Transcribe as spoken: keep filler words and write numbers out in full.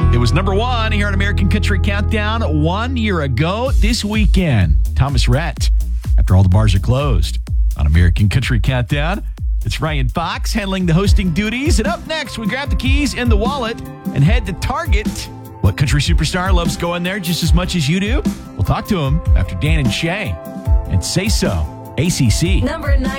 It was number one here on American Country Countdown one year ago this weekend. Thomas Rhett, After All the Bars Are Closed. On American Country Countdown, it's Ryan Fox handling the hosting duties. And up next, we grab the keys in the wallet and head to Target. What country superstar loves going there just as much as you do? We'll talk to him after Dan and Shay. And Say So, A C C. Number nine.